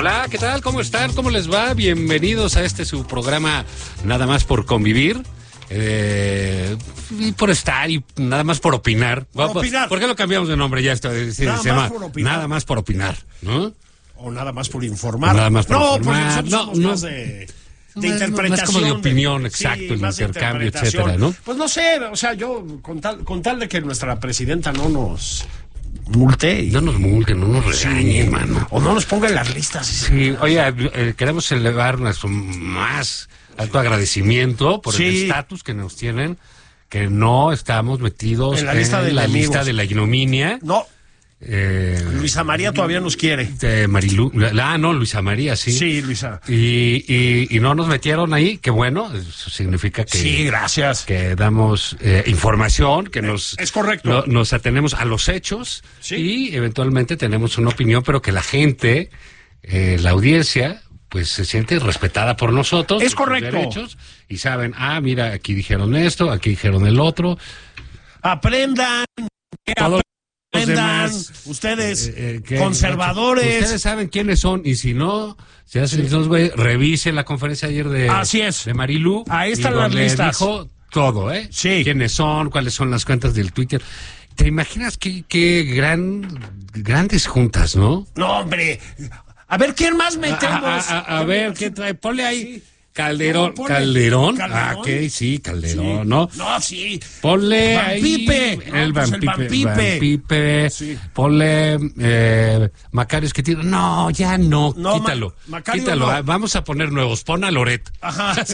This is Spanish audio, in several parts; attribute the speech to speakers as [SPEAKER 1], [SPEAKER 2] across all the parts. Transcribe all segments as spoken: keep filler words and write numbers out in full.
[SPEAKER 1] Hola, ¿qué tal? ¿Cómo están? ¿Cómo les va? Bienvenidos a este su programa Nada más por convivir. Eh, y por estar y nada más por opinar.
[SPEAKER 2] Por opinar.
[SPEAKER 1] ¿Por qué lo cambiamos de nombre? Ya está. Se,
[SPEAKER 2] Nada
[SPEAKER 1] se
[SPEAKER 2] más
[SPEAKER 1] llama
[SPEAKER 2] por opinar.
[SPEAKER 1] Nada más por opinar, ¿no?
[SPEAKER 2] O nada más por informar.
[SPEAKER 1] Nada más por
[SPEAKER 2] no,
[SPEAKER 1] informar.
[SPEAKER 2] porque nosotros
[SPEAKER 1] No,
[SPEAKER 2] somos
[SPEAKER 1] no.
[SPEAKER 2] más de, de
[SPEAKER 1] Más-
[SPEAKER 2] interpretación.
[SPEAKER 1] más como de opinión, exacto,
[SPEAKER 2] sí,
[SPEAKER 1] el
[SPEAKER 2] más de
[SPEAKER 1] intercambio,
[SPEAKER 2] interpretación.
[SPEAKER 1] etcétera, ¿no?
[SPEAKER 2] Pues no sé, o sea, yo con tal, con tal de que nuestra presidenta no nos multe. Y,
[SPEAKER 1] No nos multen, no nos regañen, hermano.
[SPEAKER 2] O no nos ponga en las listas.
[SPEAKER 1] Sí, oye, eh, queremos elevar nuestro más alto agradecimiento por
[SPEAKER 2] Sí.
[SPEAKER 1] el estatus que nos tienen, que no estamos metidos
[SPEAKER 2] En la lista de
[SPEAKER 1] la
[SPEAKER 2] enemigos.
[SPEAKER 1] lista de la ignominia.
[SPEAKER 2] No,
[SPEAKER 1] Eh,
[SPEAKER 2] Luisa María todavía nos quiere.
[SPEAKER 1] de Marilu, ah, no, Luisa María, sí.
[SPEAKER 2] Sí, Luisa.
[SPEAKER 1] Y, y, y no nos metieron ahí, que bueno, eso significa que,
[SPEAKER 2] Sí, gracias.
[SPEAKER 1] que damos eh, información, que nos,
[SPEAKER 2] es correcto.
[SPEAKER 1] no- nos atenemos a los hechos
[SPEAKER 2] Sí.
[SPEAKER 1] y eventualmente tenemos una opinión, pero que la gente, eh, la audiencia, pues se siente respetada por nosotros.
[SPEAKER 2] Es
[SPEAKER 1] por sus
[SPEAKER 2] correcto.
[SPEAKER 1] derechos, y saben, ah, mira, aquí dijeron esto, aquí dijeron el otro.
[SPEAKER 2] Aprendan.
[SPEAKER 1] Todos los
[SPEAKER 2] Aprendan.
[SPEAKER 1] demás,
[SPEAKER 2] Ustedes,
[SPEAKER 1] eh, eh, que-
[SPEAKER 2] conservadores.
[SPEAKER 1] Ustedes saben quiénes son, y si no, se hacen esos güey, revisen la conferencia ayer de,
[SPEAKER 2] Así es.
[SPEAKER 1] de Marilu.
[SPEAKER 2] Ahí están
[SPEAKER 1] y
[SPEAKER 2] las
[SPEAKER 1] donde
[SPEAKER 2] listas.
[SPEAKER 1] dijo todo, ¿eh?
[SPEAKER 2] Sí.
[SPEAKER 1] Quiénes son, cuáles son las cuentas del Twitter. ¿Te imaginas qué, qué gran, grandes juntas, no?
[SPEAKER 2] No, hombre. A ver, ¿quién más
[SPEAKER 1] A,
[SPEAKER 2] metemos?
[SPEAKER 1] a- a- a ver, ¿qué trae? Ponle ahí.
[SPEAKER 2] Sí.
[SPEAKER 1] Calderón.
[SPEAKER 2] No, ponle-
[SPEAKER 1] Calderón.
[SPEAKER 2] Calderón.
[SPEAKER 1] Ah, ok, sí, Calderón,
[SPEAKER 2] Sí.
[SPEAKER 1] ¿no?
[SPEAKER 2] No, sí.
[SPEAKER 1] Ponle
[SPEAKER 2] Van
[SPEAKER 1] ahí
[SPEAKER 2] Pipe.
[SPEAKER 1] el
[SPEAKER 2] No, pues
[SPEAKER 1] Van
[SPEAKER 2] el
[SPEAKER 1] Pipe,
[SPEAKER 2] Van Pipe.
[SPEAKER 1] Van Pipe.
[SPEAKER 2] Sí.
[SPEAKER 1] Ponle eh, Macario Esquetino. No, ya no,
[SPEAKER 2] No,
[SPEAKER 1] quítalo.
[SPEAKER 2] Ma- Macario
[SPEAKER 1] quítalo.
[SPEAKER 2] no.
[SPEAKER 1] Ah, vamos a poner nuevos. Pon a Loret.
[SPEAKER 2] Ajá.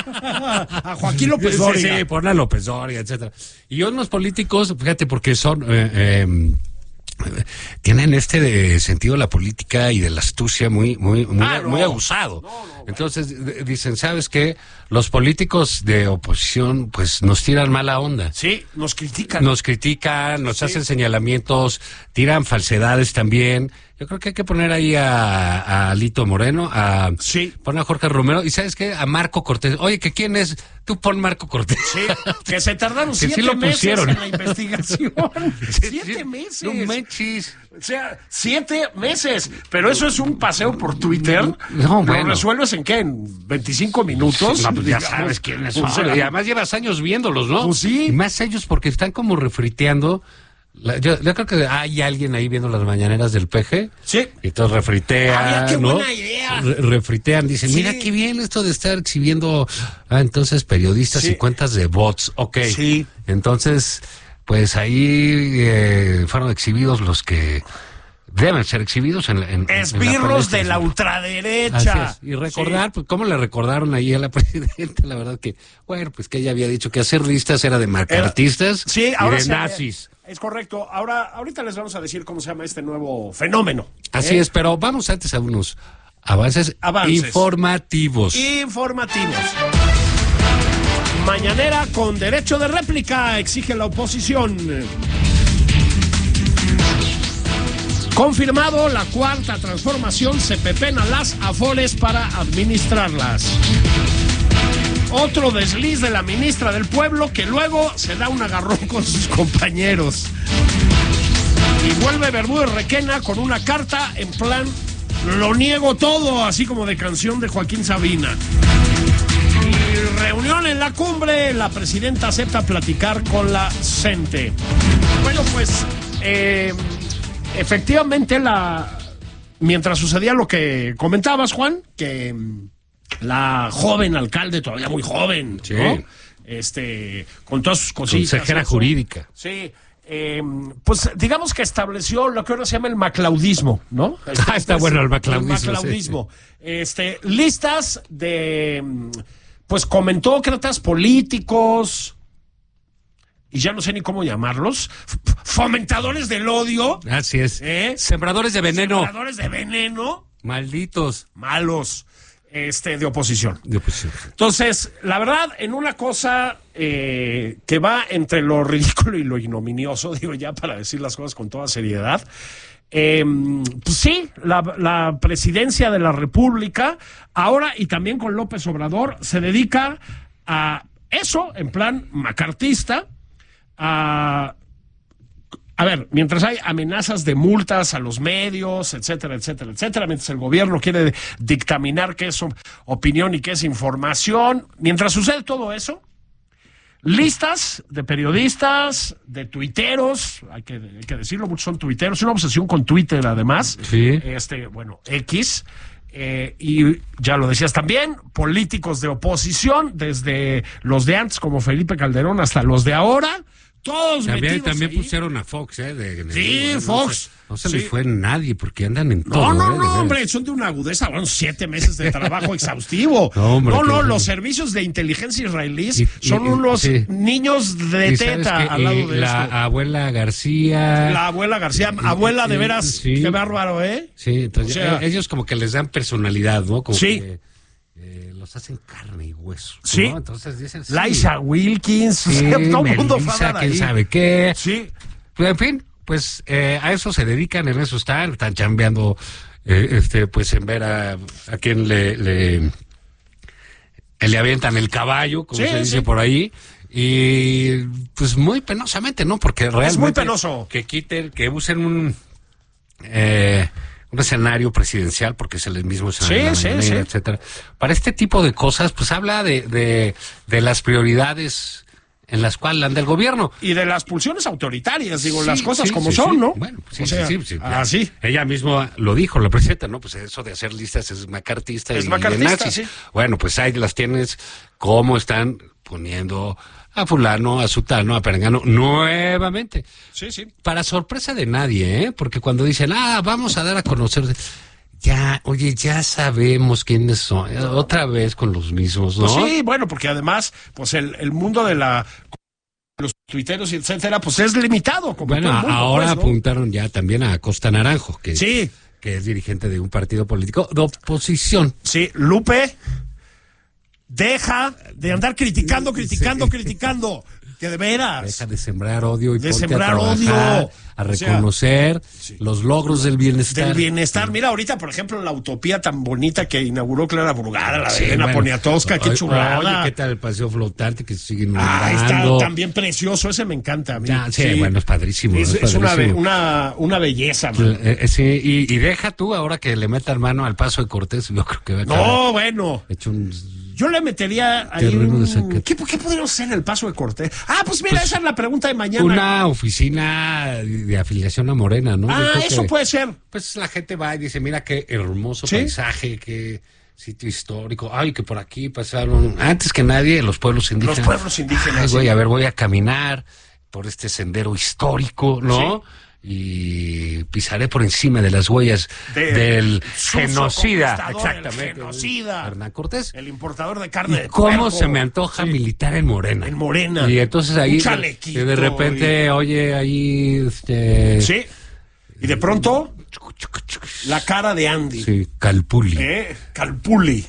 [SPEAKER 2] A Joaquín López
[SPEAKER 1] Sí,
[SPEAKER 2] Dóriga.
[SPEAKER 1] sí, pon a López Dóriga, etcétera. Y unos políticos, fíjate, porque son eh, eh, tienen este de sentido de la política y de la astucia muy muy muy,
[SPEAKER 2] Ah, no.
[SPEAKER 1] muy abusado. Entonces d- dicen, ¿sabes qué? Los políticos de oposición pues nos tiran mala onda.
[SPEAKER 2] Sí, nos critican.
[SPEAKER 1] Nos critican, nos hacen señalamientos, tiran falsedades también. Yo creo que hay que poner ahí a, a Alito Moreno, a
[SPEAKER 2] Sí.
[SPEAKER 1] pon a Jorge Romero y ¿sabes qué? A Marco Cortés. Oye, ¿que quién es? Tú pon Marco Cortés.
[SPEAKER 2] Sí, que se tardaron
[SPEAKER 1] Que sí
[SPEAKER 2] siete
[SPEAKER 1] lo
[SPEAKER 2] meses
[SPEAKER 1] pusieron.
[SPEAKER 2] en la investigación. siete
[SPEAKER 1] Sí,
[SPEAKER 2] meses.
[SPEAKER 1] No manches.
[SPEAKER 2] O sea, siete meses. Pero eso es un paseo por Twitter.
[SPEAKER 1] No,
[SPEAKER 2] ¿Lo
[SPEAKER 1] bueno.
[SPEAKER 2] resuelves en qué? ¿En veinticinco minutos?
[SPEAKER 1] No, pues ya
[SPEAKER 2] Digamos.
[SPEAKER 1] sabes quiénes
[SPEAKER 2] O
[SPEAKER 1] son.
[SPEAKER 2] sea,
[SPEAKER 1] Y además llevas años viéndolos, ¿no?
[SPEAKER 2] Pues sí.
[SPEAKER 1] Y más ellos porque están como refriteando. La- yo, yo creo que hay alguien ahí viendo las mañaneras del P G.
[SPEAKER 2] Sí.
[SPEAKER 1] Y entonces refritean,
[SPEAKER 2] Ah, mira, qué
[SPEAKER 1] ¿no?
[SPEAKER 2] buena idea.
[SPEAKER 1] Re- refritean, dicen,
[SPEAKER 2] Sí.
[SPEAKER 1] mira qué bien esto de estar exhibiendo, ah, entonces periodistas
[SPEAKER 2] Sí.
[SPEAKER 1] y cuentas de bots, ok.
[SPEAKER 2] Sí.
[SPEAKER 1] Entonces, pues ahí eh, fueron exhibidos los que deben ser exhibidos en, en, en la
[SPEAKER 2] Esbirros
[SPEAKER 1] palestra.
[SPEAKER 2] de la
[SPEAKER 1] Así
[SPEAKER 2] ultraderecha.
[SPEAKER 1] es. Y recordar, pues, cómo le recordaron ahí a la presidenta, la verdad que, bueno, pues que ella había dicho que hacer listas era de macartistas
[SPEAKER 2] Sí,
[SPEAKER 1] y
[SPEAKER 2] ahora
[SPEAKER 1] de
[SPEAKER 2] se-
[SPEAKER 1] nazis.
[SPEAKER 2] Es correcto. Ahora, ahorita les vamos a decir cómo se llama este nuevo fenómeno.
[SPEAKER 1] Así
[SPEAKER 2] ¿eh?
[SPEAKER 1] es, pero vamos antes a unos avances,
[SPEAKER 2] Avances.
[SPEAKER 1] informativos.
[SPEAKER 2] Informativos. Mañanera con derecho de réplica, exige la oposición. Confirmado, la cuarta transformación se pepena las afores para administrarlas. Otro desliz de la ministra del Pueblo que luego se da un agarrón con sus compañeros. Y vuelve Bermúdez Requena con una carta en plan lo niego todo, así como de canción de Joaquín Sabina. Y reunión en la cumbre, la presidenta acepta platicar con la gente. Bueno, pues eh, efectivamente la mientras sucedía lo que comentabas, Juan, que la joven alcalde, todavía muy joven,
[SPEAKER 1] Sí.
[SPEAKER 2] ¿no? Este, con todas sus cositas.
[SPEAKER 1] Consejera
[SPEAKER 2] eso.
[SPEAKER 1] jurídica.
[SPEAKER 2] Sí. Eh, pues digamos que estableció lo que ahora se llama el maclaudismo, ¿no?
[SPEAKER 1] Ah, está bueno el maclaudismo,
[SPEAKER 2] El maclaudismo. Este, listas de, pues, comentócratas políticos, y ya no sé ni cómo llamarlos, f- fomentadores del odio,
[SPEAKER 1] Así es.
[SPEAKER 2] ¿eh?
[SPEAKER 1] Sembradores de veneno.
[SPEAKER 2] Sembradores de veneno,
[SPEAKER 1] Malditos.
[SPEAKER 2] malos, este, de oposición.
[SPEAKER 1] De oposición.
[SPEAKER 2] Entonces, la verdad, en una cosa eh, que va entre lo ridículo y lo ignominioso, digo ya para decir las cosas con toda seriedad, eh, pues sí, la, la presidencia de la República, ahora y también con López Obrador, se dedica a eso, en plan macartista, a A ver, mientras hay amenazas de multas a los medios, etcétera, etcétera, etcétera, mientras el gobierno quiere dictaminar qué es opinión y qué es información, mientras sucede todo eso, listas de periodistas, de tuiteros, hay que, hay que decirlo, muchos son tuiteros, una obsesión con Twitter además,
[SPEAKER 1] sí.
[SPEAKER 2] este, bueno, X, eh, y ya lo decías también, políticos de oposición, desde los de antes como Felipe Calderón hasta los de ahora, todos
[SPEAKER 1] también,
[SPEAKER 2] metidos
[SPEAKER 1] también
[SPEAKER 2] ahí.
[SPEAKER 1] pusieron a Fox, ¿eh? De, de,
[SPEAKER 2] Sí,
[SPEAKER 1] de, no
[SPEAKER 2] Fox.
[SPEAKER 1] Se, no se
[SPEAKER 2] Sí.
[SPEAKER 1] les fue nadie porque andan en
[SPEAKER 2] No,
[SPEAKER 1] todo.
[SPEAKER 2] no,
[SPEAKER 1] ¿eh?
[SPEAKER 2] no, hombre, son de una agudeza, bueno, siete meses de trabajo exhaustivo.
[SPEAKER 1] No, hombre,
[SPEAKER 2] no, no,
[SPEAKER 1] que-
[SPEAKER 2] los servicios de inteligencia israelíes
[SPEAKER 1] Y- y-
[SPEAKER 2] son
[SPEAKER 1] y-
[SPEAKER 2] unos
[SPEAKER 1] sí.
[SPEAKER 2] niños de
[SPEAKER 1] Y sabes
[SPEAKER 2] teta
[SPEAKER 1] que,
[SPEAKER 2] al lado
[SPEAKER 1] eh,
[SPEAKER 2] de
[SPEAKER 1] la
[SPEAKER 2] esto.
[SPEAKER 1] abuela García.
[SPEAKER 2] La abuela García, abuela de
[SPEAKER 1] eh,
[SPEAKER 2] veras,
[SPEAKER 1] sí.
[SPEAKER 2] qué bárbaro, ¿eh?
[SPEAKER 1] Sí, entonces
[SPEAKER 2] O sea-
[SPEAKER 1] eh, ellos como que les dan personalidad, ¿no? Como
[SPEAKER 2] Sí.
[SPEAKER 1] que eh, los hacen carne y hueso.
[SPEAKER 2] Sí.
[SPEAKER 1] ¿no? Entonces dicen. Sí,
[SPEAKER 2] Laisha Wilkins,
[SPEAKER 1] sí,
[SPEAKER 2] todo el mundo va a
[SPEAKER 1] Melissa,
[SPEAKER 2] dar
[SPEAKER 1] quién
[SPEAKER 2] ahí.
[SPEAKER 1] sabe qué.
[SPEAKER 2] Sí,
[SPEAKER 1] Pues, en fin, pues eh, a eso se dedican, en eso están, están chambeando, eh, este, pues en ver a, a quien le, le, le avientan el caballo, como
[SPEAKER 2] Sí,
[SPEAKER 1] se dice
[SPEAKER 2] sí.
[SPEAKER 1] por ahí. Y pues muy penosamente, ¿no? Porque realmente
[SPEAKER 2] muy penoso.
[SPEAKER 1] que quiten, que usen un eh, un escenario presidencial, porque es el mismo escenario,
[SPEAKER 2] Sí,
[SPEAKER 1] la
[SPEAKER 2] sí,
[SPEAKER 1] mañanera,
[SPEAKER 2] sí.
[SPEAKER 1] etcétera. Para este tipo de cosas, pues habla de, de, de las prioridades en las cuales anda el gobierno.
[SPEAKER 2] y de las pulsiones autoritarias, digo,
[SPEAKER 1] Sí,
[SPEAKER 2] las cosas
[SPEAKER 1] sí,
[SPEAKER 2] como
[SPEAKER 1] sí,
[SPEAKER 2] son,
[SPEAKER 1] sí.
[SPEAKER 2] ¿no?
[SPEAKER 1] Bueno, sí,
[SPEAKER 2] O sea,
[SPEAKER 1] sí, sí, sí.
[SPEAKER 2] así.
[SPEAKER 1] Ella misma lo dijo, la presidenta, ¿no? Pues eso de hacer listas es macartista
[SPEAKER 2] Es
[SPEAKER 1] y
[SPEAKER 2] macartista,
[SPEAKER 1] de nazis.
[SPEAKER 2] sí.
[SPEAKER 1] Bueno, pues ahí las tienes, cómo están poniendo a fulano, a sutano, a perengano, nuevamente.
[SPEAKER 2] Sí, sí.
[SPEAKER 1] Para sorpresa de nadie, ¿eh? Porque cuando dicen, ah, vamos a dar a conocer... Ya, oye, ya sabemos quiénes son. Otra vez con los mismos, ¿no?
[SPEAKER 2] Pues sí, bueno, porque además, pues el, el mundo de la los tuiteros y etcétera, pues es limitado, como
[SPEAKER 1] Bueno,
[SPEAKER 2] todo el mundo,
[SPEAKER 1] ahora
[SPEAKER 2] pues, ¿no?
[SPEAKER 1] apuntaron ya también a Costa Naranjo, que,
[SPEAKER 2] Sí.
[SPEAKER 1] que es dirigente de un partido político de oposición.
[SPEAKER 2] Sí, Lupe, deja de andar criticando, criticando,
[SPEAKER 1] Sí.
[SPEAKER 2] criticando. Que de veras.
[SPEAKER 1] Deja de sembrar odio y
[SPEAKER 2] De
[SPEAKER 1] ponte
[SPEAKER 2] sembrar
[SPEAKER 1] a trabajar,
[SPEAKER 2] odio.
[SPEAKER 1] a
[SPEAKER 2] O sea,
[SPEAKER 1] reconocer los logros del bienestar.
[SPEAKER 2] Del bienestar. Mira, ahorita, por ejemplo, la utopía tan bonita que inauguró Clara Burgada, la
[SPEAKER 1] Sí,
[SPEAKER 2] de Elena
[SPEAKER 1] bueno.
[SPEAKER 2] Poniatowska, qué
[SPEAKER 1] Oye,
[SPEAKER 2] chulada.
[SPEAKER 1] Oye, ¿qué tal el paseo flotante que siguen
[SPEAKER 2] Ah, está
[SPEAKER 1] inundando?
[SPEAKER 2] también precioso, ese me encanta a mí.
[SPEAKER 1] Ya, sí, bueno, es padrísimo.
[SPEAKER 2] Es,
[SPEAKER 1] es
[SPEAKER 2] es una, be-
[SPEAKER 1] padrísimo.
[SPEAKER 2] una, una belleza, man.
[SPEAKER 1] Eh, eh, sí, y, y deja tú ahora que le metan mano al paso de Cortés, yo creo que va a acabar
[SPEAKER 2] No, bueno.
[SPEAKER 1] hecho un...
[SPEAKER 2] Yo le metería ahí
[SPEAKER 1] Terreno de
[SPEAKER 2] un...
[SPEAKER 1] saquete.
[SPEAKER 2] ¿Qué, ¿Qué podríamos hacer en el paso de Cortés? Ah, pues mira,
[SPEAKER 1] Pues,
[SPEAKER 2] esa es la pregunta de mañana.
[SPEAKER 1] Una oficina de, de afiliación a Morena, ¿no? Yo
[SPEAKER 2] Ah,
[SPEAKER 1] creo
[SPEAKER 2] eso
[SPEAKER 1] que,
[SPEAKER 2] puede ser.
[SPEAKER 1] Pues la gente va y dice, mira qué hermoso
[SPEAKER 2] ¿Sí?
[SPEAKER 1] paisaje, qué sitio histórico. Ay, que por aquí pasaron, antes que nadie, los pueblos indígenas.
[SPEAKER 2] Los pueblos indígenas,
[SPEAKER 1] Ay, güey,
[SPEAKER 2] sí.
[SPEAKER 1] a ver, voy a caminar por este sendero histórico, ¿no? Y pisaré por encima de las huellas
[SPEAKER 2] De-
[SPEAKER 1] del
[SPEAKER 2] Suso
[SPEAKER 1] genocida.
[SPEAKER 2] conquistador, el
[SPEAKER 1] Exactamente.
[SPEAKER 2] genocida.
[SPEAKER 1] Hernán Cortés.
[SPEAKER 2] El importador de carne de
[SPEAKER 1] ¿Cómo
[SPEAKER 2] puerco.
[SPEAKER 1] se me antoja militar en Morena?
[SPEAKER 2] En Morena.
[SPEAKER 1] Y entonces ahí
[SPEAKER 2] Un chalequito,
[SPEAKER 1] de, de repente,
[SPEAKER 2] y-
[SPEAKER 1] oye, ahí este
[SPEAKER 2] Sí. Y de pronto, la cara de Andy.
[SPEAKER 1] sí, Calpulli.
[SPEAKER 2] ¿Eh? Calpulli.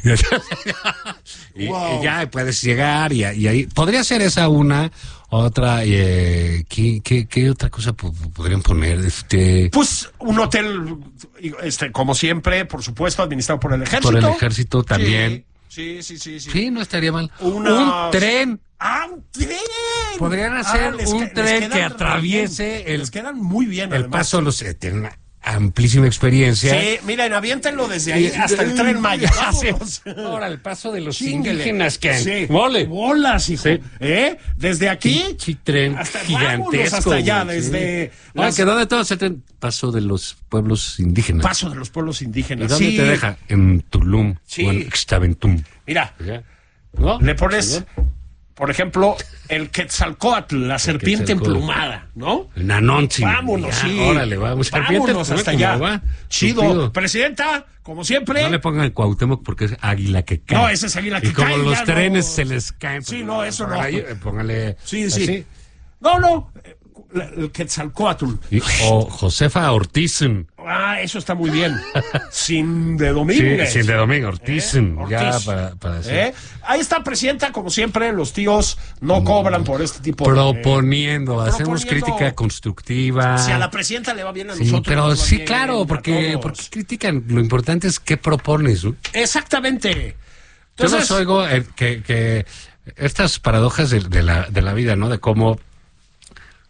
[SPEAKER 1] y,
[SPEAKER 2] Wow.
[SPEAKER 1] y ya puedes llegar y, y ahí podría ser esa una, otra, eh, ¿qué, qué, qué otra cosa po- podrían poner? Este
[SPEAKER 2] Pues un hotel, este, como siempre, por supuesto, administrado por el ejército.
[SPEAKER 1] por el ejército también.
[SPEAKER 2] Sí, sí, sí, sí.
[SPEAKER 1] Sí, no estaría mal.
[SPEAKER 2] Una-
[SPEAKER 1] Un tren.
[SPEAKER 2] ¡Ah, un tren!
[SPEAKER 1] Podrían hacer
[SPEAKER 2] les
[SPEAKER 1] un
[SPEAKER 2] que- les
[SPEAKER 1] tren
[SPEAKER 2] quedan
[SPEAKER 1] que
[SPEAKER 2] re
[SPEAKER 1] atraviese
[SPEAKER 2] bien.
[SPEAKER 1] el-
[SPEAKER 2] Les quedan muy bien,
[SPEAKER 1] El
[SPEAKER 2] además.
[SPEAKER 1] paso de los... eh, tiene una amplísima experiencia.
[SPEAKER 2] Sí, miren, aviéntenlo desde ahí hasta el tren Maya. Vámonos.
[SPEAKER 1] Ahora el paso de los
[SPEAKER 2] Chíngale.
[SPEAKER 1] indígenas que...
[SPEAKER 2] Sí.
[SPEAKER 1] ¡Mole!
[SPEAKER 2] Bolas, hijo.
[SPEAKER 1] Sí.
[SPEAKER 2] ¿Eh? Desde aquí.
[SPEAKER 1] Pinche tren
[SPEAKER 2] hasta,
[SPEAKER 1] gigantesco.
[SPEAKER 2] vámonos hasta allá,
[SPEAKER 1] güey,
[SPEAKER 2] desde.
[SPEAKER 1] sí. Oye,
[SPEAKER 2] las-
[SPEAKER 1] que ¿dónde todo ese tren? Paso de los pueblos indígenas.
[SPEAKER 2] Paso de los pueblos
[SPEAKER 1] ¿Y
[SPEAKER 2] indígenas.
[SPEAKER 1] dónde
[SPEAKER 2] Sí.
[SPEAKER 1] te deja? En Tulum.
[SPEAKER 2] Sí.
[SPEAKER 1] O en Xtaventum.
[SPEAKER 2] Mira,
[SPEAKER 1] ¿No?
[SPEAKER 2] le pones, por ejemplo, el Quetzalcóatl, la serpiente
[SPEAKER 1] Quetzalcóatl.
[SPEAKER 2] emplumada, ¿no?
[SPEAKER 1] El Nanontzin.
[SPEAKER 2] Vámonos,
[SPEAKER 1] Ya,
[SPEAKER 2] sí.
[SPEAKER 1] Órale, vamos. Serpiente
[SPEAKER 2] Vámonos
[SPEAKER 1] emplumada,
[SPEAKER 2] hasta
[SPEAKER 1] ¿cómo
[SPEAKER 2] allá.
[SPEAKER 1] va?
[SPEAKER 2] Chido.
[SPEAKER 1] Estúpido.
[SPEAKER 2] Presidenta, como siempre.
[SPEAKER 1] No le pongan Cuauhtémoc porque es águila que cae.
[SPEAKER 2] No, ese es águila que
[SPEAKER 1] y como
[SPEAKER 2] cae,
[SPEAKER 1] los
[SPEAKER 2] ya
[SPEAKER 1] trenes
[SPEAKER 2] no-
[SPEAKER 1] se les caen.
[SPEAKER 2] Sí,
[SPEAKER 1] pues,
[SPEAKER 2] no, eso no.
[SPEAKER 1] Ahí, eh, Póngale.
[SPEAKER 2] Sí, sí.
[SPEAKER 1] así.
[SPEAKER 2] No, no. eh, El Quetzalcóatl.
[SPEAKER 1] Y- o Josefa Ortiz.
[SPEAKER 2] Ah, eso está muy bien. Sin de
[SPEAKER 1] Sí,
[SPEAKER 2] Domínguez.
[SPEAKER 1] sin de Domingo Ortiz.
[SPEAKER 2] ¿Eh?
[SPEAKER 1] Ya
[SPEAKER 2] Ortiz.
[SPEAKER 1] para, para decir.
[SPEAKER 2] ¿Eh? Ahí está, presidenta, como siempre, los tíos no cobran por este tipo de...
[SPEAKER 1] Proponiendo, hacemos
[SPEAKER 2] proponiendo.
[SPEAKER 1] crítica constructiva.
[SPEAKER 2] Si a la presidenta le va bien a
[SPEAKER 1] Sí,
[SPEAKER 2] nosotros.
[SPEAKER 1] pero
[SPEAKER 2] nos va
[SPEAKER 1] sí,
[SPEAKER 2] bien,
[SPEAKER 1] claro,
[SPEAKER 2] a
[SPEAKER 1] porque,
[SPEAKER 2] todos.
[SPEAKER 1] porque critican. Lo importante es qué propones, ¿no?
[SPEAKER 2] Exactamente.
[SPEAKER 1] Yo
[SPEAKER 2] Entonces,
[SPEAKER 1] los oigo eh, que, que estas paradojas de, de la, de la vida, ¿no? De cómo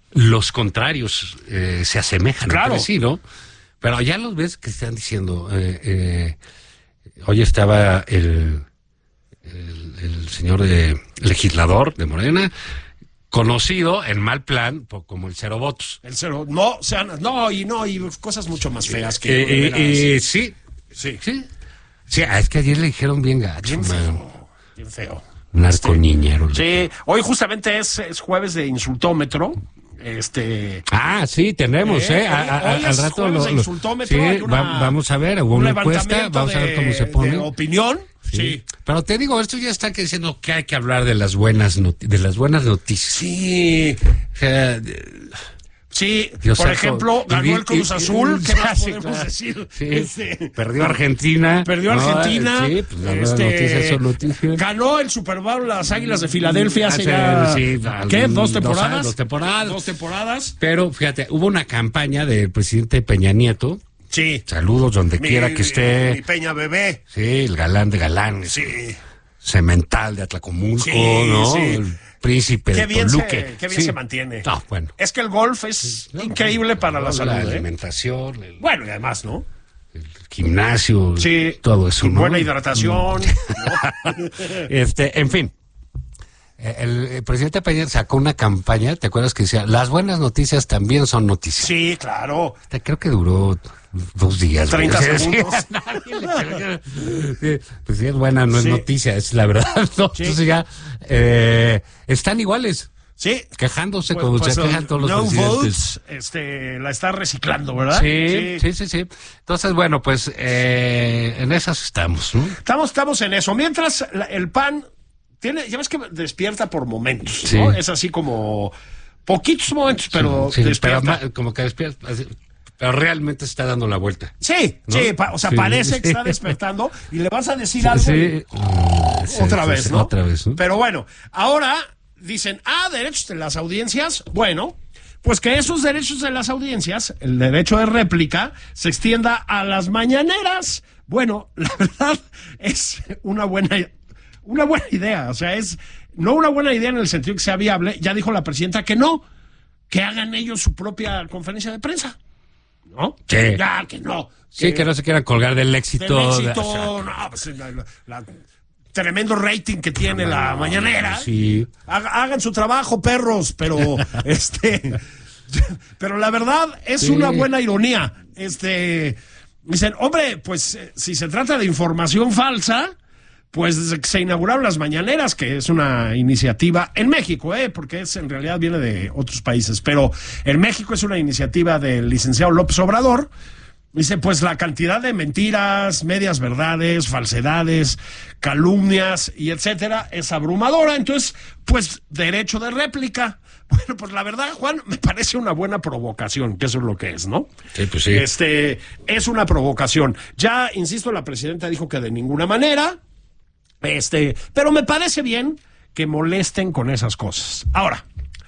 [SPEAKER 1] los contrarios eh, se asemejan
[SPEAKER 2] Claro.
[SPEAKER 1] entre sí, ¿no? Pero ya los ves que están diciendo, eh, eh, hoy estaba el, el, el señor de, legislador de Morena, conocido en mal plan por, como el cero votos.
[SPEAKER 2] El cero, no, o sea, no, y no, y cosas mucho más feas que...
[SPEAKER 1] Eh,
[SPEAKER 2] de
[SPEAKER 1] eh,
[SPEAKER 2] veras.
[SPEAKER 1] eh, sí,
[SPEAKER 2] Sí,
[SPEAKER 1] sí. Sí, ah, es que ayer le dijeron bien gacho,
[SPEAKER 2] bien
[SPEAKER 1] man.
[SPEAKER 2] feo, bien feo.
[SPEAKER 1] Narconiñero.
[SPEAKER 2] Sí, hoy justamente es, es jueves de insultómetro. Este.
[SPEAKER 1] Ah, sí, tenemos, ¿eh?
[SPEAKER 2] Eh,
[SPEAKER 1] A- a-
[SPEAKER 2] hoy
[SPEAKER 1] al
[SPEAKER 2] es
[SPEAKER 1] rato
[SPEAKER 2] jueves
[SPEAKER 1] lo,
[SPEAKER 2] de
[SPEAKER 1] lo-
[SPEAKER 2] insultómetro,
[SPEAKER 1] sí,
[SPEAKER 2] hay una-
[SPEAKER 1] va- vamos a ver, hubo
[SPEAKER 2] un
[SPEAKER 1] una encuesta,
[SPEAKER 2] levantamiento
[SPEAKER 1] vamos a ver
[SPEAKER 2] de-
[SPEAKER 1] cómo se pone.
[SPEAKER 2] de opinión. Sí.
[SPEAKER 1] Pero te digo, esto ya está que diciendo que hay que hablar de las buenas noti- de las buenas noticias.
[SPEAKER 2] Sí.
[SPEAKER 1] O sea, de-
[SPEAKER 2] Sí,
[SPEAKER 1] Dios
[SPEAKER 2] por
[SPEAKER 1] santo.
[SPEAKER 2] ejemplo,
[SPEAKER 1] Y
[SPEAKER 2] ganó
[SPEAKER 1] vi-
[SPEAKER 2] el Cruz
[SPEAKER 1] y-
[SPEAKER 2] Azul,
[SPEAKER 1] y-
[SPEAKER 2] ¿qué más
[SPEAKER 1] sí,
[SPEAKER 2] podemos
[SPEAKER 1] claro.
[SPEAKER 2] decir?
[SPEAKER 1] Sí.
[SPEAKER 2] Este,
[SPEAKER 1] Perdió Argentina.
[SPEAKER 2] Perdió
[SPEAKER 1] No,
[SPEAKER 2] Argentina.
[SPEAKER 1] sí, pues las buenas
[SPEAKER 2] este,
[SPEAKER 1] noticias son noticias.
[SPEAKER 2] Ganó el Super Bowl las Águilas de Filadelfia hace
[SPEAKER 1] Hace,
[SPEAKER 2] ya,
[SPEAKER 1] sí,
[SPEAKER 2] ¿qué?
[SPEAKER 1] algún-
[SPEAKER 2] ¿Dos
[SPEAKER 1] dos
[SPEAKER 2] temporadas?
[SPEAKER 1] años, dos temporadas.
[SPEAKER 2] Dos temporadas.
[SPEAKER 1] Pero fíjate, hubo una campaña del presidente Peña Nieto.
[SPEAKER 2] Sí.
[SPEAKER 1] Saludos donde
[SPEAKER 2] Mi-
[SPEAKER 1] quiera que esté.
[SPEAKER 2] Mi Peña Bebé.
[SPEAKER 1] Sí, el galán de galanes.
[SPEAKER 2] Sí.
[SPEAKER 1] Cemental de Atlacomulco,
[SPEAKER 2] Sí,
[SPEAKER 1] ¿no?
[SPEAKER 2] sí.
[SPEAKER 1] El príncipe
[SPEAKER 2] Qué
[SPEAKER 1] de
[SPEAKER 2] bien,
[SPEAKER 1] Toluque.
[SPEAKER 2] se, qué bien
[SPEAKER 1] Sí.
[SPEAKER 2] se mantiene.
[SPEAKER 1] No, bueno.
[SPEAKER 2] Es que el golf es
[SPEAKER 1] No,
[SPEAKER 2] increíble para la
[SPEAKER 1] no,
[SPEAKER 2] salud. ¿eh?
[SPEAKER 1] alimentación, el,
[SPEAKER 2] Bueno, y además, ¿no?
[SPEAKER 1] el gimnasio,
[SPEAKER 2] Sí.
[SPEAKER 1] todo eso,
[SPEAKER 2] Y
[SPEAKER 1] ¿no?
[SPEAKER 2] buena hidratación.
[SPEAKER 1] Este, en fin. El, el presidente Peña sacó una campaña, ¿te acuerdas que decía, las buenas noticias también son noticias?
[SPEAKER 2] Sí, claro.
[SPEAKER 1] Este, creo que duró dos días. güey.
[SPEAKER 2] treinta
[SPEAKER 1] O sea,
[SPEAKER 2] segundos.
[SPEAKER 1] sí, nadie le creyó. Sí, pues sí, es buena, no
[SPEAKER 2] Sí.
[SPEAKER 1] es noticia, es la verdad. ¿no?
[SPEAKER 2] Sí.
[SPEAKER 1] Entonces ya eh, están iguales,
[SPEAKER 2] Sí.
[SPEAKER 1] quejándose
[SPEAKER 2] Pues-
[SPEAKER 1] como
[SPEAKER 2] pues
[SPEAKER 1] se
[SPEAKER 2] el
[SPEAKER 1] quejan todos los
[SPEAKER 2] no
[SPEAKER 1] presidentes.
[SPEAKER 2] votes, este, la está reciclando, ¿verdad?
[SPEAKER 1] Sí, sí, sí, sí. Entonces, bueno, pues eh, en esas estamos, ¿no?
[SPEAKER 2] Estamos, estamos en eso. Mientras la- el P A N tiene, ya ves que despierta por momentos,
[SPEAKER 1] Sí.
[SPEAKER 2] ¿no? Es así como poquitos momentos, pero
[SPEAKER 1] Sí,
[SPEAKER 2] despierta.
[SPEAKER 1] pero ma- como que despierta, así, pero realmente está dando la vuelta.
[SPEAKER 2] Sí,
[SPEAKER 1] ¿No?
[SPEAKER 2] sí, pa- o sea,
[SPEAKER 1] Sí,
[SPEAKER 2] parece
[SPEAKER 1] sí.
[SPEAKER 2] que está despertando y le vas a decir algo.
[SPEAKER 1] Sí. Sí,
[SPEAKER 2] Otra
[SPEAKER 1] sí,
[SPEAKER 2] vez,
[SPEAKER 1] sí,
[SPEAKER 2] ¿no?
[SPEAKER 1] Otra vez, ¿no?
[SPEAKER 2] Pero bueno, ahora dicen, ah, derechos de las audiencias. Bueno, pues que esos derechos de las audiencias, el derecho de réplica, se extienda a las mañaneras. Bueno, la verdad es una buena, una buena idea. O sea, es no una buena idea en el sentido que sea viable. Ya dijo la presidenta que no, que hagan ellos su propia conferencia de prensa. ¿No?
[SPEAKER 1] Sí.
[SPEAKER 2] Ya, que no.
[SPEAKER 1] Sí, que no se quieran colgar del éxito.
[SPEAKER 2] Del
[SPEAKER 1] de-
[SPEAKER 2] éxito, no, pues, la, la- la- tremendo rating que tiene la mañanera.
[SPEAKER 1] Sí.
[SPEAKER 2] Haga- hagan su trabajo, perros, pero este, pero la verdad es
[SPEAKER 1] Sí.
[SPEAKER 2] una buena ironía. Este, dicen, hombre, pues eh, si se trata de información falsa, pues desde que se inauguraron las mañaneras, que es una iniciativa en México, eh, porque es en realidad viene de otros países, pero en México es una iniciativa del licenciado López Obrador. Dice, pues la cantidad de mentiras, medias verdades, falsedades, calumnias y etcétera es abrumadora. Entonces, pues derecho de réplica. Bueno, pues la verdad, Juan, me parece una buena provocación, que eso es lo que es, ¿no?
[SPEAKER 1] Sí, pues sí.
[SPEAKER 2] Este, es una provocación. Ya, insisto, la presidenta dijo que de ninguna manera, este, pero me parece bien que molesten con esas cosas. Ahora,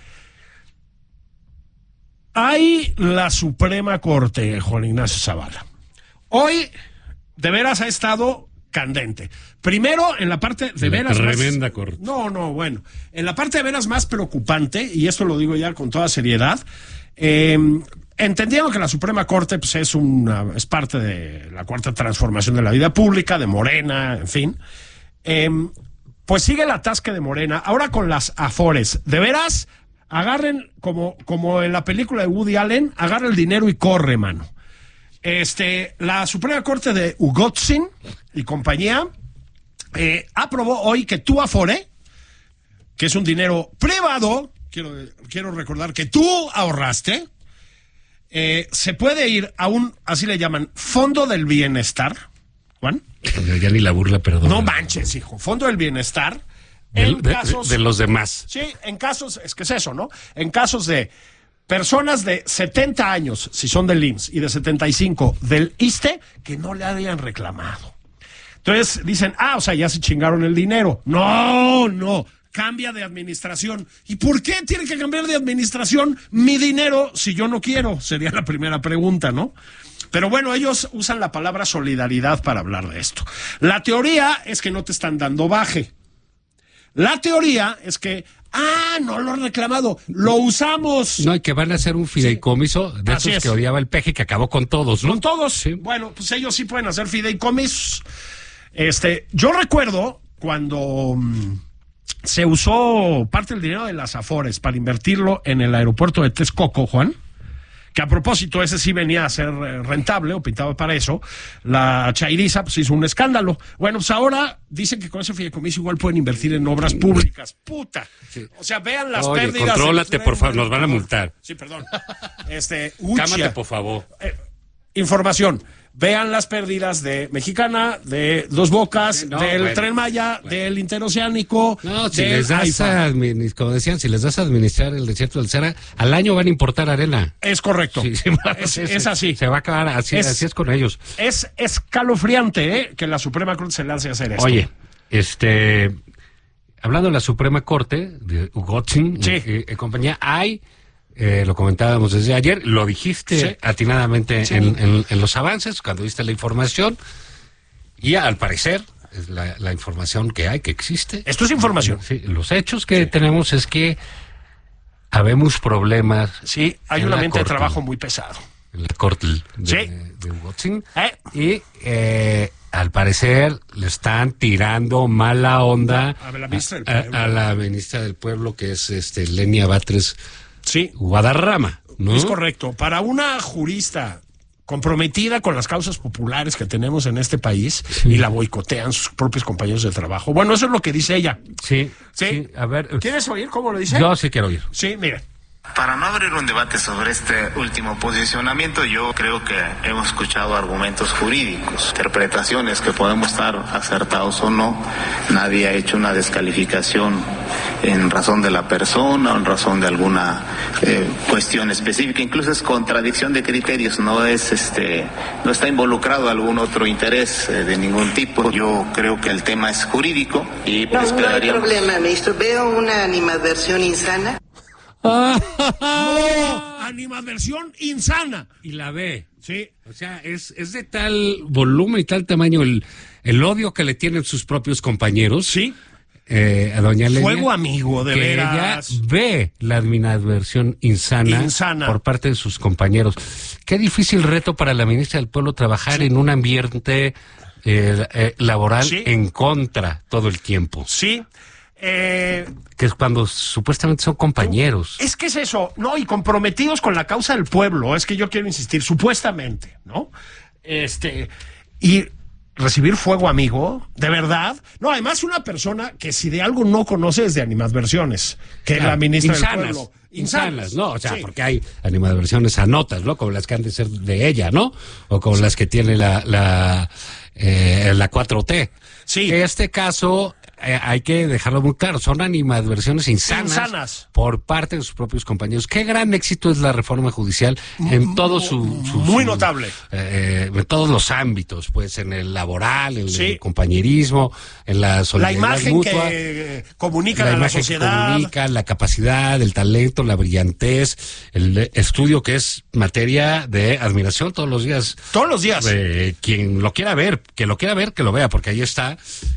[SPEAKER 2] hay la Suprema Corte, Juan Ignacio Zavala. Hoy, de veras, ha estado candente. Primero, en la parte de
[SPEAKER 1] La
[SPEAKER 2] veras más-
[SPEAKER 1] tremenda corte.
[SPEAKER 2] No, no, bueno. En la parte de veras más preocupante, y esto lo digo ya con toda seriedad, eh, entendiendo que la Suprema Corte pues, es, una, es parte de la cuarta transformación de la vida pública, de Morena, en fin, eh, pues sigue el atasque de Morena, ahora con las afores. De veras, agarren, como, como en la película de Woody Allen, agarra el dinero y corre, mano. Este, la Suprema Corte de Ugotzin y compañía eh, aprobó hoy que tu afore, que es un dinero privado, quiero, quiero recordar que tú ahorraste, eh, se puede ir a un, así le llaman, fondo del bienestar, Juan.
[SPEAKER 1] Ya ni la burla, perdón.
[SPEAKER 2] No manches, hijo, fondo del bienestar.
[SPEAKER 1] De,
[SPEAKER 2] En
[SPEAKER 1] de-
[SPEAKER 2] casos,
[SPEAKER 1] de los demás.
[SPEAKER 2] sí, en casos, es que es eso, ¿no? En casos de personas de setenta años, si son del I M S S, y de setenta y cinco del I S S S T E, que no le hayan reclamado. Entonces dicen, ah, o sea, ya se chingaron el dinero. No, no, cambia de administración. ¿Y por qué tiene que cambiar de administración mi dinero si yo no quiero? Sería la primera pregunta, ¿no? Pero bueno, ellos usan la palabra solidaridad para hablar de esto. La teoría es que no te están dando baje. La teoría es que Ah, no lo han reclamado. Lo usamos.
[SPEAKER 1] No, y que van a hacer un fideicomiso de
[SPEAKER 2] Así
[SPEAKER 1] esos
[SPEAKER 2] es.
[SPEAKER 1] que odiaba el Peje, que acabó con todos, ¿no?
[SPEAKER 2] Con todos.
[SPEAKER 1] Sí.
[SPEAKER 2] Bueno, pues ellos sí pueden hacer fideicomisos. Este, yo recuerdo cuando mm, se usó parte del dinero de las Afores para invertirlo en el aeropuerto de Texcoco, Juan, que a propósito ese sí venía a ser eh, rentable o pintado para eso, la chairiza pues hizo un escándalo. Bueno, pues ahora dicen que con ese fideicomiso igual pueden invertir en obras públicas. Puta.
[SPEAKER 1] Sí.
[SPEAKER 2] O sea, vean las
[SPEAKER 1] Oye,
[SPEAKER 2] pérdidas.
[SPEAKER 1] contrólate,
[SPEAKER 2] del-
[SPEAKER 1] por favor, nos van a multar.
[SPEAKER 2] Sí, perdón. Este, Uchia.
[SPEAKER 1] Cámate, por favor.
[SPEAKER 2] Eh, información. Vean las pérdidas de Mexicana, de Dos Bocas,
[SPEAKER 1] No,
[SPEAKER 2] del
[SPEAKER 1] bueno,
[SPEAKER 2] Tren Maya,
[SPEAKER 1] bueno.
[SPEAKER 2] del Interoceánico.
[SPEAKER 1] No, si
[SPEAKER 2] del
[SPEAKER 1] les das
[SPEAKER 2] AIFA.
[SPEAKER 1] a, admini- como decían, si les das a administrar el desierto del Sahara, al año van a importar arena.
[SPEAKER 2] Es correcto.
[SPEAKER 1] Sí, sí,
[SPEAKER 2] es,
[SPEAKER 1] sí,
[SPEAKER 2] es
[SPEAKER 1] sí.
[SPEAKER 2] así.
[SPEAKER 1] Se va a acabar, así
[SPEAKER 2] Es-
[SPEAKER 1] así es con ellos.
[SPEAKER 2] Es escalofriante, ¿eh? Que la Suprema Corte se lance a hacer esto.
[SPEAKER 1] Oye, este, hablando de la Suprema Corte, de Ugotzin
[SPEAKER 2] Sí.
[SPEAKER 1] y, y compañía, hay, eh, lo comentábamos desde ayer, lo dijiste
[SPEAKER 2] Sí.
[SPEAKER 1] atinadamente
[SPEAKER 2] Sí.
[SPEAKER 1] en, en- en los avances, cuando diste la información, y al parecer, es la, la información que hay, que existe.
[SPEAKER 2] Esto es información.
[SPEAKER 1] Sí, los hechos que tenemos es que habemos problemas
[SPEAKER 2] Sí, hay
[SPEAKER 1] en
[SPEAKER 2] un
[SPEAKER 1] la
[SPEAKER 2] ambiente de
[SPEAKER 1] Corte.
[SPEAKER 2] trabajo muy pesado.
[SPEAKER 1] en la corte de,
[SPEAKER 2] Sí.
[SPEAKER 1] de Ugotzin.
[SPEAKER 2] ¿Eh?
[SPEAKER 1] Y eh, al parecer le están tirando mala onda
[SPEAKER 2] A la ministra del
[SPEAKER 1] a-
[SPEAKER 2] Pueblo.
[SPEAKER 1] a la ministra del Pueblo, que es este Lenia Batres
[SPEAKER 2] Sí,
[SPEAKER 1] Guadarrama, ¿no?
[SPEAKER 2] es correcto. Para una jurista comprometida con las causas populares que tenemos en este país y la boicotean sus propios compañeros de trabajo. Bueno, eso es lo que dice ella.
[SPEAKER 1] Sí,
[SPEAKER 2] Sí.
[SPEAKER 1] sí, a ver,
[SPEAKER 2] ¿Quieres oír cómo lo dice?
[SPEAKER 1] yo sí quiero oír.
[SPEAKER 2] Sí, mire.
[SPEAKER 3] Para no abrir un debate sobre este último posicionamiento, yo creo que hemos escuchado argumentos jurídicos, interpretaciones que podemos estar acertados o no. Nadie ha hecho una descalificación en razón de la persona o en razón de alguna eh, cuestión específica. Incluso es contradicción de criterios, no es este, no está involucrado algún otro interés eh, de ningún tipo. Yo creo que el tema es jurídico y
[SPEAKER 4] No, no hay
[SPEAKER 3] esperaríamos.
[SPEAKER 4] problema, ministro. Veo una animadversión insana.
[SPEAKER 2] No, animadversión insana.
[SPEAKER 1] Y la ve.
[SPEAKER 2] Sí.
[SPEAKER 1] O sea, es, es de tal volumen y tal tamaño el, el odio que le tienen sus propios compañeros.
[SPEAKER 2] Sí.
[SPEAKER 1] Eh, a doña Lenia,
[SPEAKER 2] Fuego amigo, de
[SPEAKER 1] que
[SPEAKER 2] veras.
[SPEAKER 1] ella ve la animadversión insana,
[SPEAKER 2] Insana.
[SPEAKER 1] por parte de sus compañeros. Qué difícil reto para la ministra del Pueblo trabajar en un ambiente eh, eh, laboral
[SPEAKER 2] Sí.
[SPEAKER 1] en contra todo el tiempo,
[SPEAKER 2] Sí. Eh,
[SPEAKER 1] que es cuando supuestamente son compañeros.
[SPEAKER 2] es que es eso, ¿no? Y comprometidos con la causa del pueblo, es que yo quiero insistir, supuestamente, ¿no? Este, y recibir fuego amigo, de verdad. No, además una persona que si de algo no conoce es de animadversiones, que es
[SPEAKER 1] Claro,
[SPEAKER 2] la ministra
[SPEAKER 1] insanas,
[SPEAKER 2] del pueblo.
[SPEAKER 1] Insanas, ¿no? O sea,
[SPEAKER 2] Sí.
[SPEAKER 1] porque hay animadversiones a notas, ¿no? Como las que han de ser de ella, ¿no? O como las que tiene la, la, eh, la cuatro T.
[SPEAKER 2] Sí.
[SPEAKER 1] Este caso, eh, hay que dejarlo muy claro, son animadversiones insanas,
[SPEAKER 2] Insanas.
[SPEAKER 1] por parte de sus propios compañeros. Qué gran éxito es la reforma judicial en todo su... su-
[SPEAKER 2] Muy
[SPEAKER 1] su-
[SPEAKER 2] notable.
[SPEAKER 1] eh, en todos los ámbitos, pues, en el laboral, en
[SPEAKER 2] Sí.
[SPEAKER 1] el compañerismo, en la
[SPEAKER 2] La
[SPEAKER 1] solidaridad
[SPEAKER 2] imagen
[SPEAKER 1] mutua.
[SPEAKER 2] que comunican
[SPEAKER 1] La
[SPEAKER 2] a la
[SPEAKER 1] imagen que
[SPEAKER 2] sociedad.
[SPEAKER 1] comunica, la capacidad, el talento, la brillantez, el eh, estudio que es materia de admiración todos los días.
[SPEAKER 2] Todos los días.
[SPEAKER 1] Eh, quien lo quiera ver, que lo quiera ver, que lo vea, porque ahí está.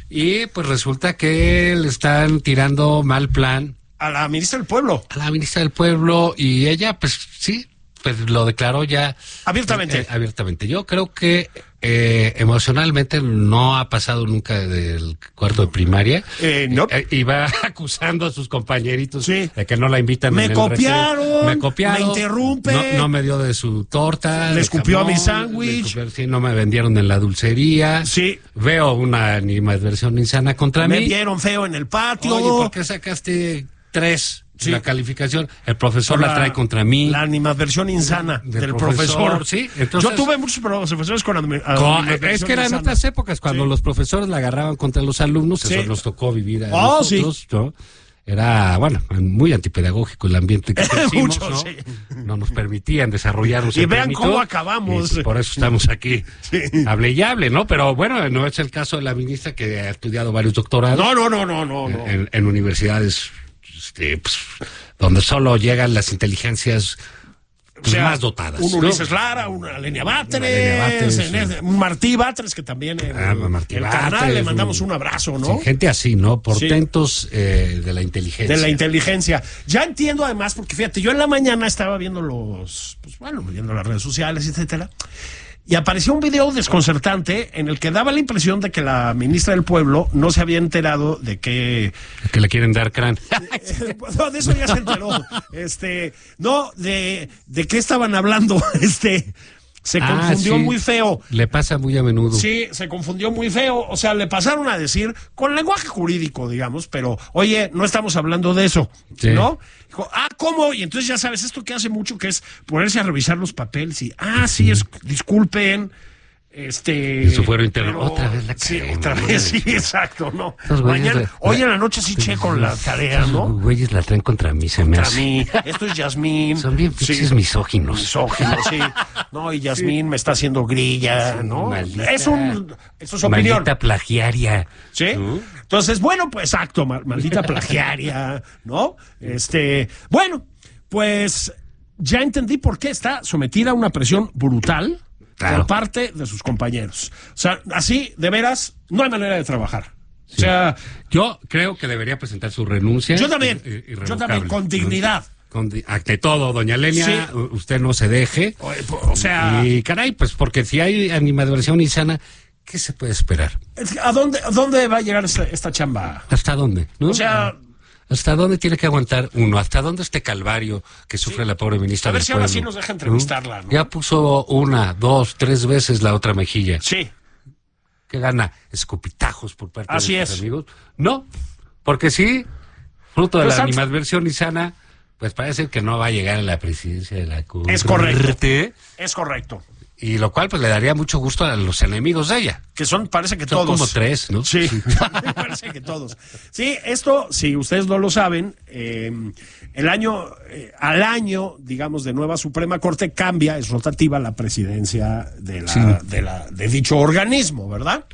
[SPEAKER 1] Y pues resulta que le están tirando mal plan
[SPEAKER 2] A la ministra del pueblo.
[SPEAKER 1] a la ministra del Pueblo y ella, pues sí, pues lo declaró ya
[SPEAKER 2] Abiertamente.
[SPEAKER 1] eh, abiertamente. Yo creo que eh, emocionalmente no ha pasado nunca del cuarto de primaria.
[SPEAKER 2] Eh, no.
[SPEAKER 1] Eh, y va acusando a sus compañeritos
[SPEAKER 2] Sí.
[SPEAKER 1] de que no la invitan.
[SPEAKER 2] Me
[SPEAKER 1] en el
[SPEAKER 2] copiaron,
[SPEAKER 1] recreo. Me copiaron.
[SPEAKER 2] me interrumpe.
[SPEAKER 1] No, no me dio de su torta.
[SPEAKER 2] Le
[SPEAKER 1] de
[SPEAKER 2] escupió a mi
[SPEAKER 1] jamón,
[SPEAKER 2] sándwich.
[SPEAKER 1] le escupió- Sí, no me vendieron en la dulcería.
[SPEAKER 2] Sí.
[SPEAKER 1] Veo una animadversión insana contra
[SPEAKER 2] Me
[SPEAKER 1] mí.
[SPEAKER 2] vieron feo en el patio.
[SPEAKER 1] Oye, ¿por qué sacaste tres?
[SPEAKER 2] Sí.
[SPEAKER 1] La calificación, el profesor
[SPEAKER 2] Por
[SPEAKER 1] la, trae contra mí.
[SPEAKER 2] La animadversión insana
[SPEAKER 1] Del
[SPEAKER 2] del,
[SPEAKER 1] profesor,
[SPEAKER 2] profesor.
[SPEAKER 1] sí, entonces-
[SPEAKER 2] Yo tuve muchos profesores con admi-
[SPEAKER 1] Co-
[SPEAKER 2] animadversión
[SPEAKER 1] es que eran
[SPEAKER 2] insana.
[SPEAKER 1] otras épocas, cuando
[SPEAKER 2] Sí.
[SPEAKER 1] los profesores la agarraban contra los alumnos,
[SPEAKER 2] Sí.
[SPEAKER 1] eso nos tocó vivir a
[SPEAKER 2] Oh,
[SPEAKER 1] nosotros, ¿no? Era, bueno, muy antipedagógico el ambiente que crecimos,
[SPEAKER 2] Mucho,
[SPEAKER 1] ¿no?
[SPEAKER 2] sí.
[SPEAKER 1] No nos permitían desarrollarnos
[SPEAKER 2] Y
[SPEAKER 1] en
[SPEAKER 2] vean
[SPEAKER 1] plenitud,
[SPEAKER 2] cómo acabamos.
[SPEAKER 1] y por eso estamos aquí.
[SPEAKER 2] Sí.
[SPEAKER 1] Hable y hable, ¿no? Pero bueno, no es el caso de la ministra que ha estudiado varios doctorados
[SPEAKER 2] No, no, no, no, no. no.
[SPEAKER 1] en, en universidades este, pues, donde solo llegan las inteligencias pues, o sea, más dotadas.
[SPEAKER 2] Un
[SPEAKER 1] ¿no?
[SPEAKER 2] Ulises Lara, una Lenia Batres,
[SPEAKER 1] sí.
[SPEAKER 2] un Martí Batres, que también en
[SPEAKER 1] ah,
[SPEAKER 2] el, el canal le mandamos un, un abrazo, ¿no?
[SPEAKER 1] Sí, gente así, ¿no? Portentos sí. eh, de la inteligencia.
[SPEAKER 2] De la inteligencia. Ya entiendo además, porque fíjate, yo en la mañana estaba viendo los, pues bueno, viendo las redes sociales, etcétera, y apareció un video desconcertante en el que daba la impresión de que la ministra del Pueblo no se había enterado de que...
[SPEAKER 1] Que le quieren dar crán.
[SPEAKER 2] No, de eso ya se enteró. Este, no, de, de qué estaban hablando. Este, se
[SPEAKER 1] ah,
[SPEAKER 2] confundió
[SPEAKER 1] sí.
[SPEAKER 2] muy feo.
[SPEAKER 1] Le pasa muy a menudo.
[SPEAKER 2] Sí, se confundió muy feo. O sea, le pasaron a decir, con lenguaje jurídico, digamos, pero, oye, no estamos hablando de eso, sí. ¿no? Dijo, ah, ¿cómo? Y entonces ya sabes, esto que hace mucho que es ponerse a revisar los papeles y, ah, sí, es, disculpen, este...
[SPEAKER 1] Y su fuero interno,
[SPEAKER 2] pero,
[SPEAKER 1] otra vez la
[SPEAKER 2] Sí,
[SPEAKER 1] crema,
[SPEAKER 2] otra vez, sí, exacto, ¿no?
[SPEAKER 1] la,
[SPEAKER 2] Mañana, la, hoy en la noche sí checo la tarea, ¿no?
[SPEAKER 1] Los güeyes la traen contra mí, se me
[SPEAKER 2] contra
[SPEAKER 1] hace.
[SPEAKER 2] mí. Esto es Yasmín.
[SPEAKER 1] Son bien pinches sí. misóginos.
[SPEAKER 2] Misóginos, sí. No, y Yasmín sí. me está haciendo grilla, sí, ¿no?
[SPEAKER 1] Maldita,
[SPEAKER 2] es un... Eso es opinión.
[SPEAKER 1] Maldita plagiaria.
[SPEAKER 2] ¿Sí? ¿Mm? Entonces, bueno, pues, exacto, maldita plagiaria, ¿no? Este, bueno, pues, ya entendí por qué está sometida a una presión brutal claro. por parte de sus compañeros. O sea, así, de veras, no hay manera de trabajar. Sí. O sea,
[SPEAKER 1] yo creo que debería presentar su renuncia.
[SPEAKER 2] Yo también, yo también, con dignidad.
[SPEAKER 1] Con, ante todo, doña Lenia, sí. usted no se deje.
[SPEAKER 2] O, o sea...
[SPEAKER 1] Y caray, pues porque si hay animadversión insana, ¿qué se puede esperar?
[SPEAKER 2] ¿A dónde, a dónde va a llegar esta, esta chamba?
[SPEAKER 1] ¿Hasta dónde? ¿No?
[SPEAKER 2] O sea...
[SPEAKER 1] ¿Hasta dónde tiene que aguantar uno? ¿Hasta dónde este calvario que sufre sí. la pobre ministra
[SPEAKER 2] del Pueblo? A ver si ahora sí nos deja entrevistarla, ¿no?
[SPEAKER 1] Ya puso una, dos, tres veces la otra mejilla.
[SPEAKER 2] Sí.
[SPEAKER 1] ¿Qué gana? ¿Escupitajos por parte
[SPEAKER 2] Así
[SPEAKER 1] de sus
[SPEAKER 2] es.
[SPEAKER 1] amigos? No, porque sí, fruto de
[SPEAKER 2] pues
[SPEAKER 1] la animadversión insana, pues parece que no va a llegar a la presidencia de la Corte.
[SPEAKER 2] Es correcto. Es correcto.
[SPEAKER 1] Y lo cual pues le daría mucho gusto a los enemigos de ella.
[SPEAKER 2] Que son, parece que
[SPEAKER 1] son
[SPEAKER 2] todos.
[SPEAKER 1] como tres, ¿no?
[SPEAKER 2] Sí, sí. Parece que todos. Sí, esto, si ustedes no lo saben, eh, el año, eh, al año, digamos, de nueva Suprema Corte cambia, es rotativa la presidencia de la, sí. de la, de dicho organismo, ¿verdad?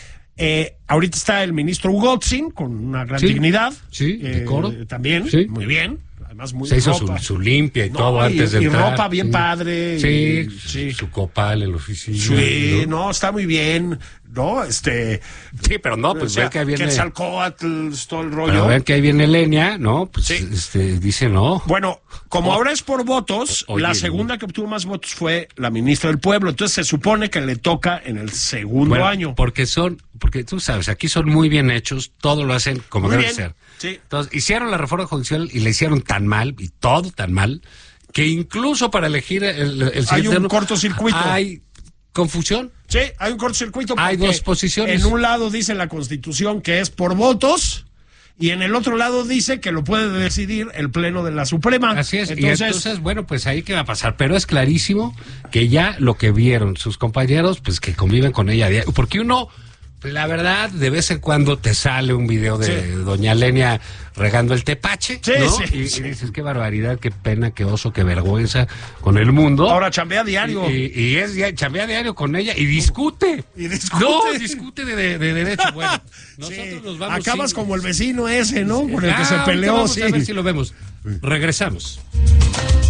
[SPEAKER 2] Eh, ahorita está el ministro Ugotzin con una gran
[SPEAKER 1] sí.
[SPEAKER 2] dignidad.
[SPEAKER 1] Sí,
[SPEAKER 2] eh,
[SPEAKER 1] decoro.
[SPEAKER 2] También,
[SPEAKER 1] sí.
[SPEAKER 2] muy bien. Además, muy
[SPEAKER 1] se hizo su, su limpia y no, todo
[SPEAKER 2] y,
[SPEAKER 1] antes de
[SPEAKER 2] y
[SPEAKER 1] entrar.
[SPEAKER 2] ropa bien
[SPEAKER 1] sí.
[SPEAKER 2] padre.
[SPEAKER 1] Sí,
[SPEAKER 2] y, sí,
[SPEAKER 1] su copal en la oficina.
[SPEAKER 2] Sí, ¿no? no, está muy bien, ¿no? Este...
[SPEAKER 1] Sí, pero no, pues o sea, ven que ahí viene...
[SPEAKER 2] Quetzalcóatl, todo el rollo.
[SPEAKER 1] Pero ven que ahí viene Lenia, ¿no? Pues
[SPEAKER 2] sí.
[SPEAKER 1] este, dice no.
[SPEAKER 2] Bueno, como oh. ahora es por votos, Oye,
[SPEAKER 1] la
[SPEAKER 2] segunda que obtuvo más votos fue la ministra del Pueblo. Entonces se supone que le toca en el segundo
[SPEAKER 1] bueno,
[SPEAKER 2] año.
[SPEAKER 1] Porque son, porque tú sabes, aquí son muy bien hechos, todo lo hacen como
[SPEAKER 2] muy
[SPEAKER 1] debe
[SPEAKER 2] bien.
[SPEAKER 1] ser.
[SPEAKER 2] Sí.
[SPEAKER 1] Entonces, hicieron la reforma judicial y la hicieron tan mal, y todo tan mal, que incluso para elegir el, el
[SPEAKER 2] hay un cortocircuito.
[SPEAKER 1] Hay confusión.
[SPEAKER 2] Sí, hay un cortocircuito.
[SPEAKER 1] Hay dos posiciones.
[SPEAKER 2] En un lado dice la Constitución que es por votos, y en el otro lado dice que lo puede decidir el Pleno de la Suprema.
[SPEAKER 1] Así es. Entonces, y entonces, bueno, pues ahí qué va a pasar. Pero es clarísimo que ya lo que vieron sus compañeros, pues que conviven con ella. Porque uno... La verdad, de vez en cuando te sale un video de sí. doña Lenia regando el tepache,
[SPEAKER 2] sí,
[SPEAKER 1] ¿no?
[SPEAKER 2] Sí,
[SPEAKER 1] y,
[SPEAKER 2] sí.
[SPEAKER 1] y dices, qué barbaridad, qué pena, qué oso, qué vergüenza con el mundo.
[SPEAKER 2] Ahora chambea diario.
[SPEAKER 1] Y, y, y es chambea diario con ella y discute.
[SPEAKER 2] Y discute.
[SPEAKER 1] No, discute de, de, de derecho. Bueno, nosotros
[SPEAKER 2] sí.
[SPEAKER 1] nos vamos...
[SPEAKER 2] Acabas
[SPEAKER 1] sin...
[SPEAKER 2] como el vecino ese, ¿no? Con el
[SPEAKER 1] ah,
[SPEAKER 2] que se peleó.
[SPEAKER 1] Vamos
[SPEAKER 2] sí.
[SPEAKER 1] a ver si lo vemos. Regresamos.